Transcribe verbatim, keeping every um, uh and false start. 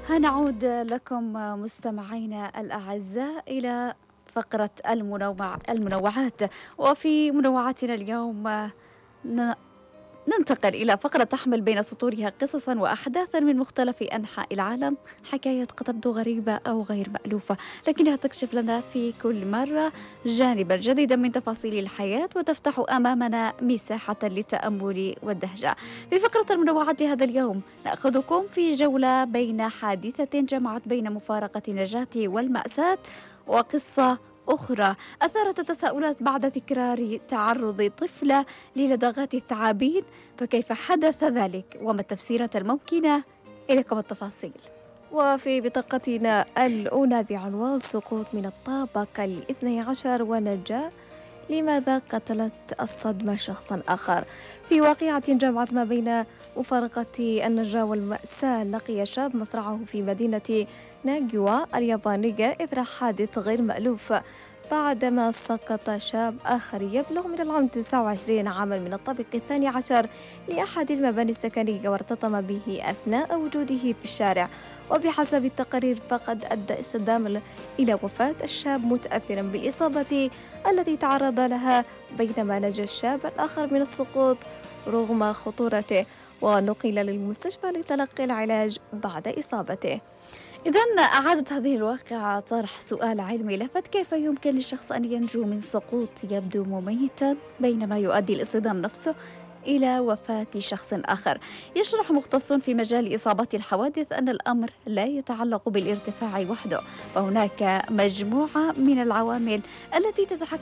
هنعود لكم مستمعينا الأعزاء إلى فقرة المنوع المنوعات. وفي منوعاتنا اليوم ن- ننتقل إلى فقرة تحمل بين سطورها قصصا وأحداثا من مختلف أنحاء العالم، حكايات قد تبدو غريبة أو غير مألوفة لكنها تكشف لنا في كل مرة جانبا جديدا من تفاصيل الحياة وتفتح أمامنا مساحة للتأمل والدهشة. في فقرة المنوعات هذا اليوم نأخذكم في جولة بين حادثة جمعت بين مفارقة النجاة والمأساة وقصة أخرى أثارت التساؤلات بعد تكرار تعرض طفلة للدغات الثعابين. فكيف حدث ذلك وما التفسيرات الممكنة؟ إليكم التفاصيل. وفي بطاقتنا الأولى بعنوان سقوط من الطابق الاثني عشر ونجاة، لماذا قتلت الصدمة شخصا آخر؟ في واقعة جمعت ما بين مفارقة النجاة والمأساة، لقي شاب مصرعه في مدينة ناجوا اليابانية إثر حادث غير مألوف بعدما سقط شاب آخر يبلغ من العمر تسعة وعشرين عاما من الطابق الثاني عشر لأحد المباني السكنية وارتطم به أثناء وجوده في الشارع. وبحسب التقارير فقد أدى الصدام إلى وفاة الشاب متأثرا بالإصابة التي تعرض لها، بينما نجا الشاب الآخر من السقوط رغم خطورته ونقل للمستشفى لتلقي العلاج بعد إصابته. إذن أعادت هذه الواقعة طرح سؤال علمي لفت: كيف يمكن للشخص أن ينجو من سقوط يبدو مميتا بينما يؤدي الاصطدام نفسه إلى وفاة شخص آخر؟ يشرح مختص في مجال إصابات الحوادث أن الأمر لا يتعلق بالارتفاع وحده، وهناك مجموعة من العوامل التي تتحكم